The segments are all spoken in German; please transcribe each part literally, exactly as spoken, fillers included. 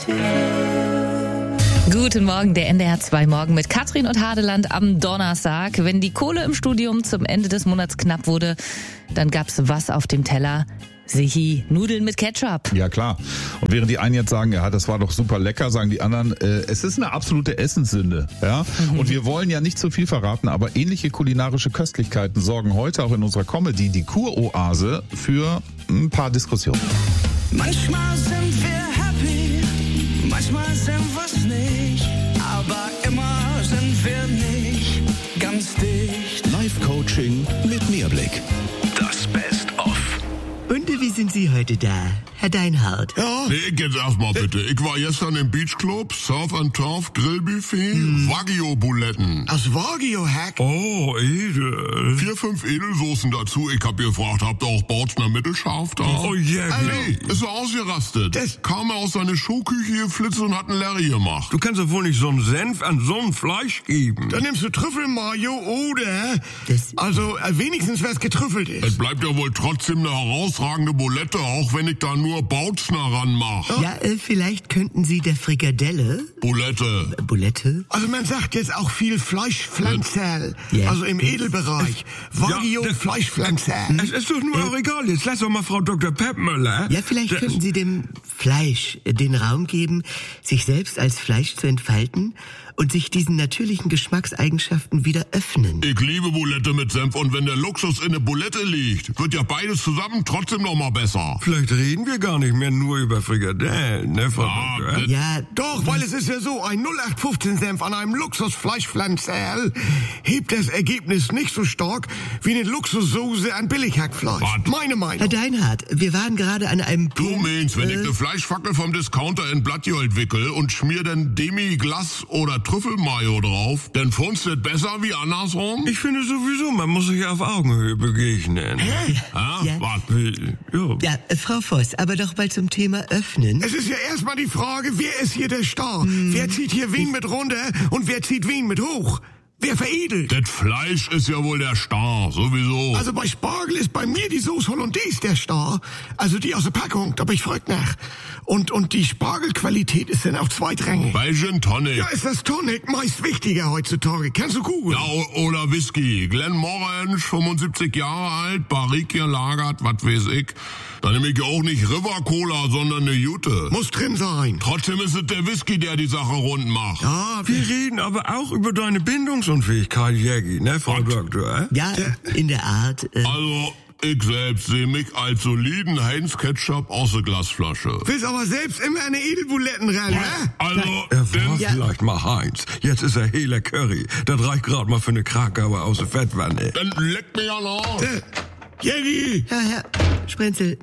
Guten Morgen, der N D R zwei Morgen mit Katrin und Hadeland am Donnerstag. Wenn die Kohle im Studium zum Ende des Monats knapp wurde, dann gab's was auf dem Teller? Sichi, Nudeln mit Ketchup. Ja, klar. Und während die einen jetzt sagen, ja, das war doch super lecker, sagen die anderen, äh, es ist eine absolute Essenssünde. Ja? Mhm. Und wir wollen ja nicht zu viel verraten, aber ähnliche kulinarische Köstlichkeiten sorgen heute auch in unserer Comedy, die Kuroase, für ein paar Diskussionen. Manchmal sind wir happy, manchmal sind wir's nicht, aber immer sind wir nicht ganz dicht. Live-Coaching mit Mehrblick. Das Best-of. Und wie sind Sie heute da, Herr Deinhardt? Ja? Nee, ich jetzt erstmal bitte. Ich war gestern im Beachclub, Surf and Turf, Grillbuffet, hm. Wagyu-Buletten. Das Wagyu-Hack? Oh, edel. Vier, fünf Edelsoßen dazu. Ich hab gefragt, habt ihr auch Bautzner mittelscharf da? Oh, yeah. Nee, ist so ausgerastet. Das kam er aus seiner Showküche geflitzt und hat einen Larry gemacht. Du kannst doch wohl nicht so einen Senf an so ein Fleisch geben. Dann nimmst du Trüffelmayo oder... Das also, äh, wenigstens wär's getrüffelt ist. Es bleibt ja wohl trotzdem eine herausragende Bulette, auch wenn ich da nur Bautzner ranmache. Ja, äh, vielleicht könnten Sie der Frikadelle... Bulette. Äh, Bulette? Also man sagt jetzt auch viel Fleischpflanzerl. Ja. Also im Edelbereich. Wagyu Ja, Fleischpflanzerl. Es ist doch nur Äh, auch egal. Jetzt lass doch mal Frau Doktor Peppmüller. Ja, vielleicht Das- könnten Sie dem Fleisch äh, den Raum geben, sich selbst als Fleisch zu entfalten und sich diesen natürlichen Geschmackseigenschaften wieder öffnen. Ich liebe Bulette mit Senf und wenn der Luxus in der Bulette liegt, wird ja beides zusammen trotzdem noch mal besser. Vielleicht reden wir gar nicht mehr nur über Frikadellen, ne, Frau Ah, Doktor? das- Ja, Doch, weil es ist ja so, ein null acht fünfzehn Senf an einem Luxusfleischpflanzerl hebt das Ergebnis nicht so stark wie eine Luxussoße an Billighackfleisch. Was? Meine Herr Meinung. Deinhardt, wir waren gerade an einem Du Punkt... meinst, wenn ich äh, eine Fleischfackel vom Discounter in Blattgold wickel und schmier dann Demi-Glas oder Trüffelmayo drauf, dann findest du das besser wie andersrum? Ich finde sowieso, man muss sich auf Augenhöhe begegnen. Ah, Ja. warte. Ja. Ja, äh, Frau Voss, aber doch mal zum Thema Öffnen. Es ist ja erstmal die Frage, wer ist hier der Star? Wer zieht hier wen mit runter und wer zieht wen mit hoch? Wer veredelt? Das Fleisch ist ja wohl der Star, sowieso. Also bei Spargel ist bei mir die Sauce Hollandaise der Star. Also die aus der Packung, da bin ich verrückt nach. Und, und die Spargelqualität ist dann auch zweitrangig. Bei Gin Tonic. Ja, ist das Tonic meist wichtiger heutzutage. Kennst du googeln? Ja, o- oder Whisky. Glenmorangie, fünfundsiebzig Jahre alt, Barrique gelagert, was weiß ich. Da nehme ich ja auch nicht River Cola, sondern eine Jute. Muss drin sein. Trotzdem ist es der Whisky, der die Sache rund macht. Ja, Wir reden aber auch über deine Bindungsunfähigkeit, Jägi, ne, Frau Was? Doktor? Ja, in der Art. Äh, Also, ich selbst sehe mich als soliden Heinz Ketchup aus der Glasflasche. willst aber selbst immer eine Edelbuletten ran, ne? Also, Er war denn, vielleicht mal Heinz. Jetzt ist er Hela Curry. Das reicht gerade mal für eine Krakauer aus der Fettwanne. dann leck mir an aus. Äh, Jenny! ja, Herr Sprenzel.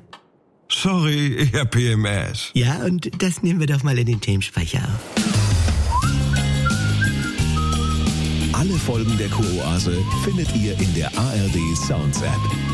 Sorry, ich hab P M S. Ja, und das nehmen wir doch mal in den Themenspeicher auf. Alle Folgen der Kuroase findet ihr in der A R D Sounds App.